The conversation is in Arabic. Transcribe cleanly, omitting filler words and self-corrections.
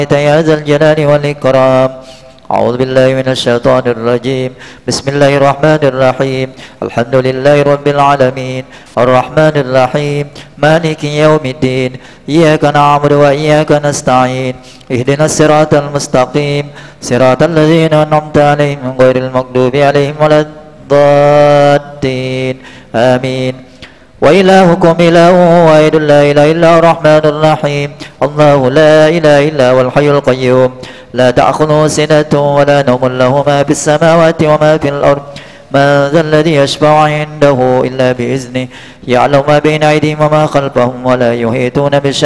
يا ذا الجلال والإكرام. أعوذ بالله من الشيطان الرجيم. بسم الله الرحمن الرحيم. الحمد لله رب العالمين الرحمن الرحيم مالك يوم الدين. إياك نعبد وإياك نستعين. اهدنا الصراط المستقيم صراط الذين أنعمت عليهم غير المغضوب عليهم ولا الضالين آمين. وإلهكم إله واحد لا إله إلا هو الرحمن الرحيم. الله لا إله إلا هو الحي القيوم لا تأخذه سنة ولا نوم له ما في السماوات وما في الأرض. من ذا الذي يشفع عنده إلا بإذنه. يعلم ما بين أيديهم وما خلفهم ولا يحيطون بشيء